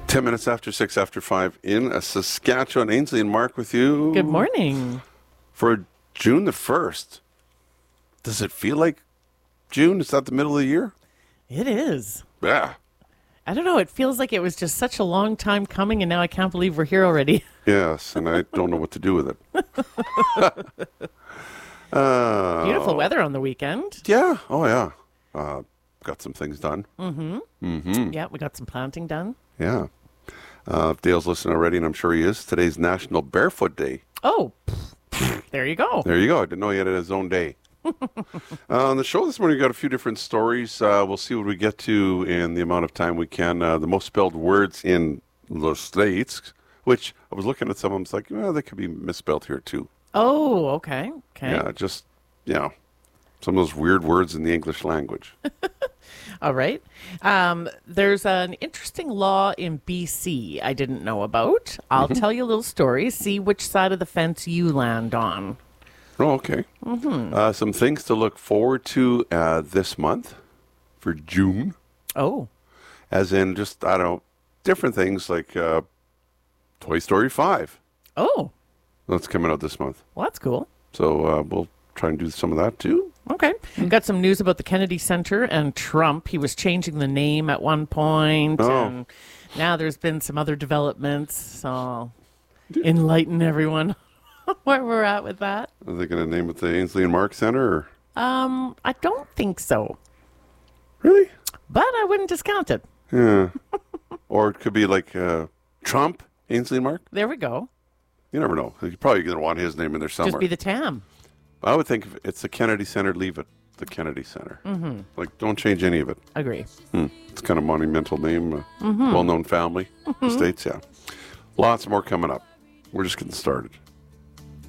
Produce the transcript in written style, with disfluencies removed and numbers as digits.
10 minutes after 6 after 5 in Saskatchewan. Ainsley and Mark with you. Good morning. For June the 1st. Does it feel like June? Is that the middle of the year? It is. Yeah. I don't know. It feels like it was just such a long time coming, and now I can't believe we're here already. Yes, and I don't know what to do with it. Beautiful weather on the weekend. Yeah. Oh, yeah. Got some things done. Yeah, we got some planting done. Yeah. If Dale's listening already, and I'm sure he is, today's National Barefoot Day. Oh, there you go. There you go. I didn't know he had his own day. On the show this morning, we got a few different stories. We'll see what we get to in the amount of time we can. The most spelled words in the States, which I was looking at some of them, it's like, well, they could be misspelled here too. Oh, okay. Yeah, just, some of those weird words in the English language. All right. There's an interesting law in BC I didn't know about. I'll tell you a little story. See which side of the fence you land on. Oh, okay. Some things to look forward to this month for June. Oh. As in just, I don't know, different things like Toy Story 5. Oh. That's coming out this month. Well, that's cool. So we'll try and do some of that too. Okay. We've got some news about the Kennedy Center and Trump. He was changing the name at one point, and now there's been some other developments. So I'll enlighten everyone where we're at with that. Are they going to name it the Ainsley and Mark Center? Or? I don't think so, Really? but I wouldn't discount it. Yeah. Or it could be like Trump, Ainsley and Mark. There we go. You never know. You're probably going to want his name in there somewhere. Just be the TAM. I would think if it's the Kennedy Center, leave it the Kennedy Center. Like, don't change any of it. Agree. It's kind of monumental name, well-known family. The States, yeah. Lots more coming up. We're just getting started.